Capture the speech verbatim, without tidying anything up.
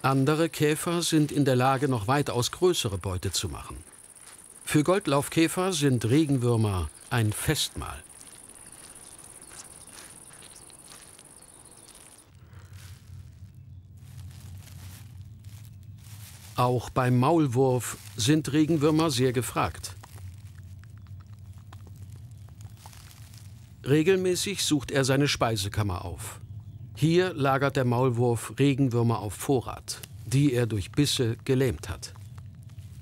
Andere Käfer sind in der Lage, noch weitaus größere Beute zu machen. Für Goldlaufkäfer sind Regenwürmer ein Festmahl. Auch beim Maulwurf sind Regenwürmer sehr gefragt. Regelmäßig sucht er seine Speisekammer auf. Hier lagert der Maulwurf Regenwürmer auf Vorrat, die er durch Bisse gelähmt hat.